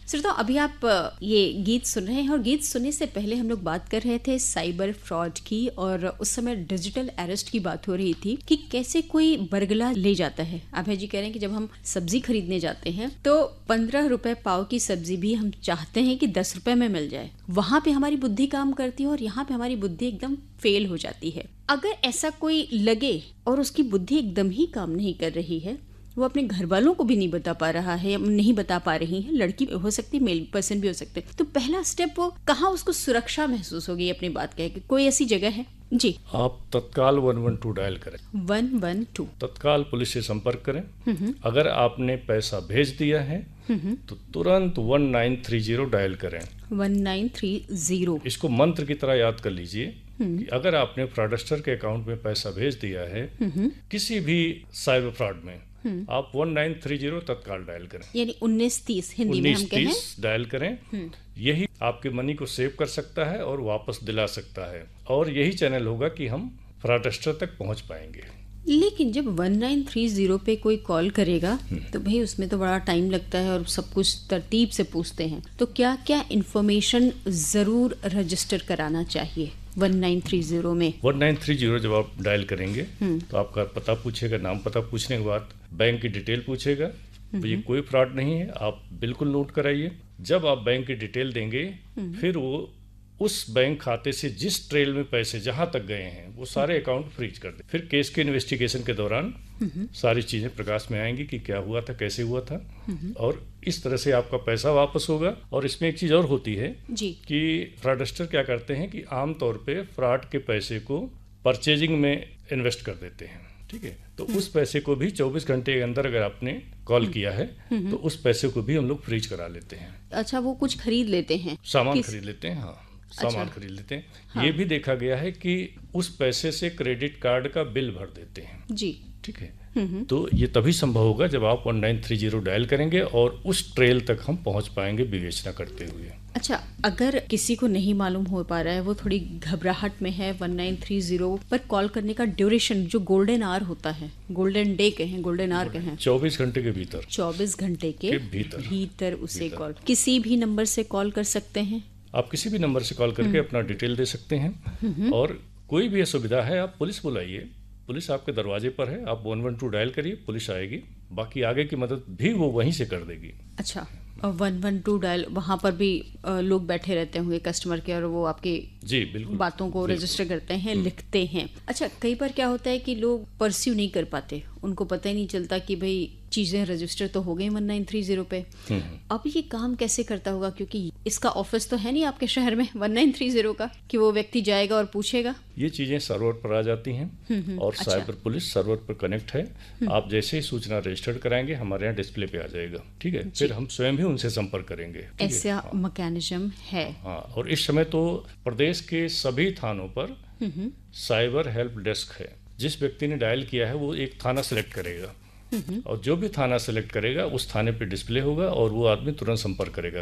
श्रोताओं, अभी आप ये गीत सुन रहे हैं और गीत सुनने से पहले हम लोग बात कर रहे थे साइबर फ्रॉड की, और उस समय डिजिटल अरेस्ट की बात हो रही थी कि कैसे कोई बरगला ले जाता है। अभय जी कह रहे हैं कि जब हम सब्जी खरीदने जाते हैं तो 15 रुपए पाव की सब्जी भी हम चाहते हैं कि 10 रुपए में मिल जाए। वहां पे हमारी बुद्धि काम करती है और यहाँ पे हमारी बुद्धि एकदम फेल हो जाती है। अगर ऐसा कोई लगे और उसकी बुद्धि एकदम ही काम नहीं कर रही है, वो अपने घर वालों को भी नहीं बता पा रहा है या नहीं बता पा रही है, लड़की हो सकती, मेल पर्सन भी हो सकते, तो पहला स्टेप वो कहाँ उसको सुरक्षा महसूस होगी अपनी बात कह के? कोई ऐसी जगह है? जी, आप तत्काल 112 डायल करें। 112 तत्काल पुलिस से संपर्क करें। अगर आपने पैसा भेज दिया है तो तुरंत 1930 डायल करें। 1930। इसको मंत्र की तरह याद कर लीजिए कि अगर आपने फ्रॉडस्टर के अकाउंट में पैसा भेज दिया है किसी भी साइबर फ्रॉड में, आप 1930 तत्काल डायल करें, यानी 1930 हिंदी में हम कहें। 1930 डायल करें। यही आपके मनी को सेव कर सकता है और वापस दिला सकता है, और यही चैनल होगा कि हम फ्रॉडस्टर तक पहुंच पाएंगे। लेकिन जब 1930 पे कोई कॉल करेगा तो भाई उसमें तो बड़ा टाइम लगता है और सब कुछ तरतीब से पूछते हैं, तो क्या क्या इन्फॉर्मेशन जरूर रजिस्टर कराना चाहिए 1930 में? 1930 जब आप डायल करेंगे तो आपका पता पूछेगा, नाम पता पूछने के बाद बैंक की डिटेल पूछेगा। तो ये कोई फ्रॉड नहीं है, आप बिल्कुल नोट कराइए। जब आप बैंक की डिटेल देंगे फिर वो उस बैंक खाते से जिस ट्रेल में पैसे जहां तक गए हैं वो सारे अकाउंट फ्रीज कर दे। फिर केस के इन्वेस्टिगेशन के दौरान सारी चीजें प्रकाश में आएंगी कि क्या हुआ था, कैसे हुआ था, और इस तरह से आपका पैसा वापस होगा। और इसमें एक चीज और होती है जी, कि फ्रॉडस्टर क्या करते हैं कि आमतौर पे फ्रॉड के पैसे को परचेजिंग में इन्वेस्ट कर देते हैं। ठीक है, तो उस पैसे को भी 24 घंटे के अंदर अगर आपने कॉल किया है तो उस पैसे को भी हम लोग फ्रीज करा लेते हैं। अच्छा, वो कुछ खरीद लेते हैं, सामान खरीद लेते हैं। हाँ, सामान खरीद लेते हैं। हाँ। ये भी देखा गया है कि उस पैसे से क्रेडिट कार्ड का बिल भर देते हैं। जी, ठीक है, तो ये तभी संभव होगा जब आप 1930 डायल करेंगे और उस ट्रेल तक हम पहुंच पाएंगे विवेचना करते हुए। अच्छा, अगर किसी को नहीं मालूम हो पा रहा है, वो थोड़ी घबराहट में है, 1930 पर कॉल करने का ड्यूरेशन जो गोल्डन आवर होता है, गोल्डन डे कहें, गोल्डन आवर कहें, 24 घंटे के भीतर, 24 घंटे के भीतर उसे कॉल किसी भी नंबर से कॉल कर सकते हैं। आप किसी भी नंबर से कॉल करके अपना डिटेल दे सकते हैं, और कोई भी असुविधा है आप पुलिस बुलाइए, पुलिस आपके दरवाजे पर है। आप 112 डायल करिए, पुलिस आएगी, बाकी आगे की मदद भी वो वहीं से कर देगी। अच्छा, 112 डायल, वहाँ पर भी लोग बैठे रहते होंगे कस्टमर के, और वो आपकी जी बिल्कुल बातों को रजिस्टर करते हैं, लिखते हैं। अच्छा, कई बार क्या होता है कि लोग परस्यू नहीं कर पाते, उनको पता ही नहीं चलता कि भाई चीजें रजिस्टर तो हो गई 1930 पे। अब ये काम कैसे करता होगा, क्योंकि इसका ऑफिस तो है नहीं आपके शहर में 1930 का कि वो व्यक्ति जाएगा और पूछेगा। ये चीजें सर्वर पर आ जाती हैं और अच्छा। साइबर पुलिस सर्वर पर कनेक्ट है। आप जैसे ही सूचना रजिस्टर्ड कराएंगे हमारे यहाँ डिस्प्ले पे आ जाएगा। ठीक है, फिर हम स्वयं भी उनसे संपर्क करेंगे। ऐसा मैकेनिज्म है। हाँ, और इस समय तो प्रदेश के सभी थानों पर साइबर हेल्प डेस्क है। जिस व्यक्ति ने डायल किया है वो एक थाना सेलेक्ट करेगा, और जो भी थाना सेलेक्ट करेगा उस थाने पे डिस्प्ले होगा और वो आदमी तुरंत संपर्क करेगा।